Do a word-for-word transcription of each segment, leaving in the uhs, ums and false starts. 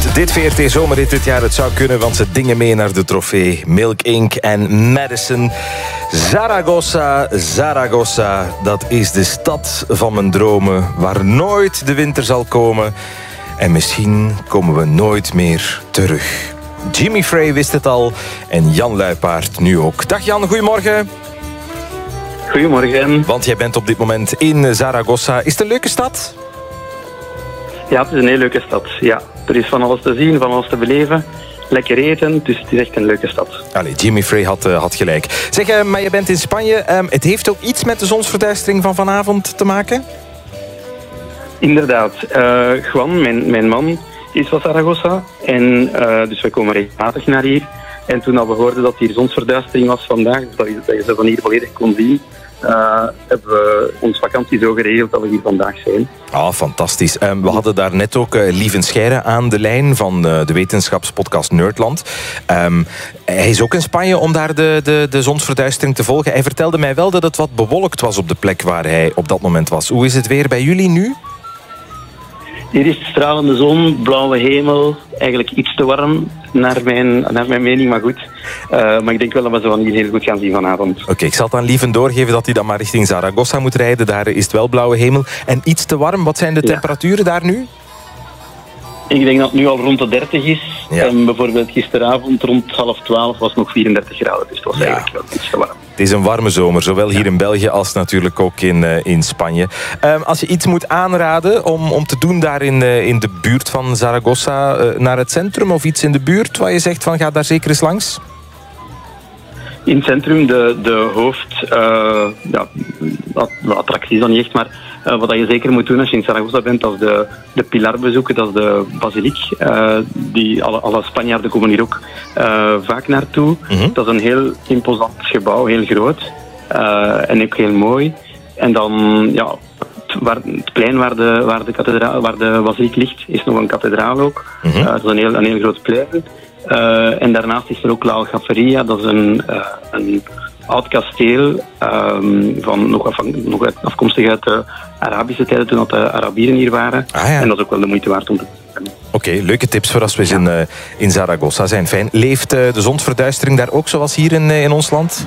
Dit V R T Zomerrit dit jaar, het zou kunnen, want ze dingen mee naar de trofee. Milk Inc en Madison. Zaragoza, Zaragoza, dat is de stad van mijn dromen, waar nooit de winter zal komen. En misschien komen we nooit meer terug. Jimmy Frey wist het al en Jan Luipaard nu ook. Dag Jan, goedemorgen. Goedemorgen. Want jij bent op dit moment in Zaragoza. Is het een leuke stad? Ja, het is een heel leuke stad. Ja, er is van alles te zien, van alles te beleven. Lekker eten, dus het is echt een leuke stad. Allee, Jimmy Frey had, uh, had gelijk. Zeg, uh, maar je bent in Spanje. Um, het heeft ook iets met de zonsverduistering van vanavond te maken? Inderdaad. Uh, Juan, mijn, mijn man, is van Zaragoza. En uh, dus we komen regelmatig naar hier. En toen we hoorden dat hier zonsverduistering was vandaag, dat je, dat je ze van hier volledig kon zien, Uh, hebben we onze vakantie zo geregeld dat we hier vandaag zijn. Ah, fantastisch. Um, we hadden daar net ook uh, Lieven Scheire aan de lijn van uh, de wetenschapspodcast Nerdland. Um, hij is ook in Spanje om daar de, de, de zonsverduistering te volgen. Hij vertelde mij wel dat het wat bewolkt was op de plek waar hij op dat moment was. Hoe is het weer bij jullie nu? Hier is stralende zon, blauwe hemel, eigenlijk iets te warm naar mijn, naar mijn mening, maar goed. Uh, maar ik denk wel dat we ze van hier heel goed gaan zien vanavond. Oké, okay, ik zal het aan Lieven doorgeven dat hij dan maar richting Zaragoza moet rijden. Daar is het wel blauwe hemel en iets te warm. Wat zijn de ja. temperaturen daar nu? Ik denk dat het nu al rond de dertig is. Ja. En bijvoorbeeld gisteravond rond half twaalf was het nog vierendertig graden. Dus het was ja. eigenlijk wel iets te warm. Het is een warme zomer, zowel hier in België als natuurlijk ook in, uh, in Spanje. Um, als je iets moet aanraden om, om te doen daar in, uh, in de buurt van Zaragoza, uh, naar het centrum of iets in de buurt waar je zegt van ga daar zeker eens langs? In het centrum, de, de hoofd, uh, ja, de attractie is dan niet echt, maar uh, wat je zeker moet doen als je in Zaragoza bent, dat is de, de Pilar bezoeken, dat is de basiliek. Uh, die, alle, alle Spanjaarden komen hier ook uh, vaak naartoe. Mm-hmm. Dat is een heel imposant gebouw, heel groot uh, en ook heel mooi. En dan, ja, het, waar, het plein waar de, waar, de kathedraal, waar de basiliek ligt, is nog een kathedraal ook. Mm-hmm. Uh, dat is een heel, een heel groot plein. Uh, en daarnaast is er ook La Aljaferia, dat is een, uh, een oud kasteel, um, van, nog, af, nog afkomstig uit de Arabische tijden, toen dat de Arabieren hier waren. Ah, ja. En dat is ook wel de moeite waard om te doen. Oké, okay, leuke tips voor als we eens ja. in, uh, in Zaragoza zijn. Fijn. Leeft uh, de zonsverduistering daar ook zoals hier in, uh, in ons land?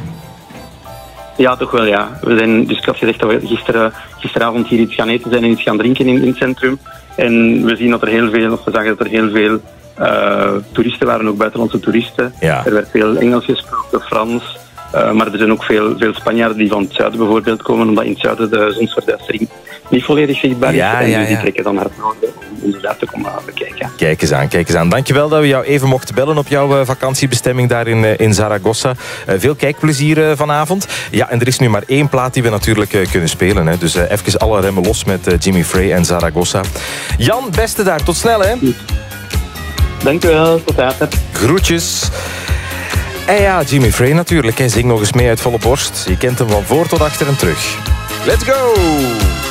Ja, toch wel, ja. We zijn, dus ik had gezegd dat we gisteren, gisteravond hier iets gaan eten zijn en iets gaan drinken in, in het centrum. En we zien dat er heel veel, of we zagen dat er heel veel Uh, toeristen waren, ook buitenlandse toeristen. Ja. Er werd veel Engels gesproken, Frans. Uh, maar er zijn ook veel, veel Spanjaarden die van het zuiden bijvoorbeeld komen, omdat in het zuiden de zonsverduistering niet volledig zichtbaar is. Ja, en ja, dus die ja. trekken dan naar het noorden om inderdaad te komen bekijken. Kijk eens aan, kijk eens aan. Dankjewel dat we jou even mochten bellen op jouw uh, vakantiebestemming daar in, uh, in Zaragoza. Uh, veel kijkplezier uh, vanavond. Ja, en er is nu maar één plaat die we natuurlijk uh, kunnen spelen. Hè. Dus uh, even alle remmen los met uh, Jimmy Frey en Zaragoza. Jan, beste daar. Tot snel, hè. Goed. Dank u wel, tot later. Groetjes. En ja, Jimmy Frey natuurlijk. Hij zingt nog eens mee uit volle borst. Je kent hem van voor tot achter en terug. Let's go!